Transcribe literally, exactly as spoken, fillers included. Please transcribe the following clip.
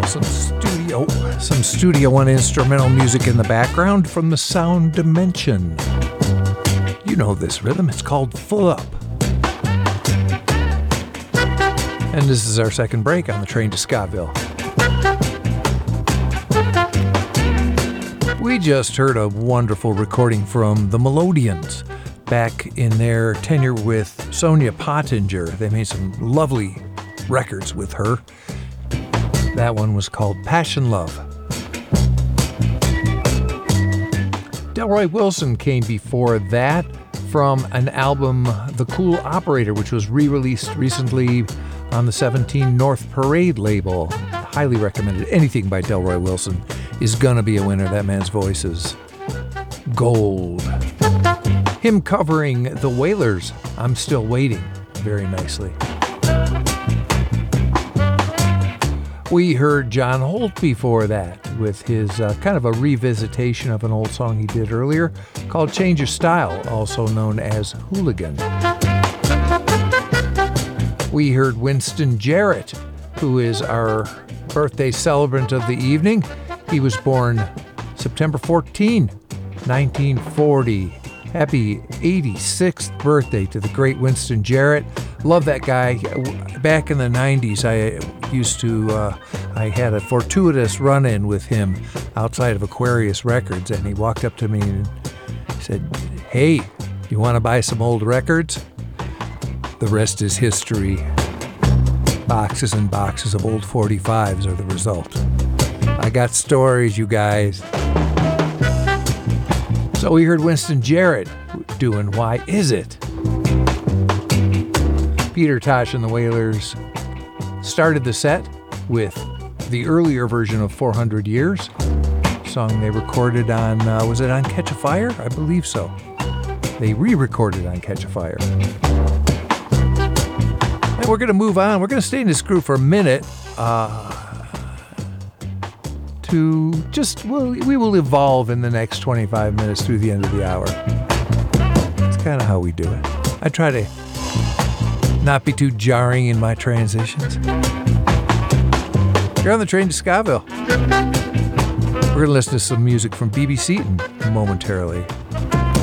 some studio, some Studio One instrumental music in the background from the Sound Dimension. You know this rhythm, it's called Full Up. And this is our second break on the train to Scottville. We just heard a wonderful recording from the Melodians back in their tenure with Sonia Pottinger. They made some lovely records with her. That one was called Passion Love. Delroy Wilson came before that from an album, The Cool Operator, which was re-released recently on the seventeen North Parade label. Highly recommended. Anything by Delroy Wilson is gonna be a winner. That man's voice is gold. Him covering the Wailers, I'm Still Waiting, very nicely. We heard John Holt before that with his uh, kind of a revisitation of an old song he did earlier called Change Your Style, also known as Hooligan. We heard Winston Jarrett, who is our birthday celebrant of the evening. He was born September fourteenth, nineteen forty. Happy eighty-sixth birthday to the great Winston Jarrett. Love that guy. Back in the nineties, I used to, uh, I had a fortuitous run-in with him outside of Aquarius Records, and he walked up to me and said, "Hey, you want to buy some old records?" The rest is history. Boxes and boxes of old forty-fives are the result. I got stories, you guys. So we heard Winston Jarrett doing Why Is It? Peter Tosh and the Wailers started the set with the earlier version of four hundred years, a song they recorded on, uh, was it on Catch a Fire? I believe so. They re-recorded on Catch a Fire. And we're going to move on. We're going to stay in this groove for a minute. Uh, to just, well, we will evolve in the next twenty-five minutes through the end of the hour. That's kind of how we do it. I try to not be too jarring in my transitions. You're on the train to Scottville. We're going to listen to some music from B B Seaton momentarily.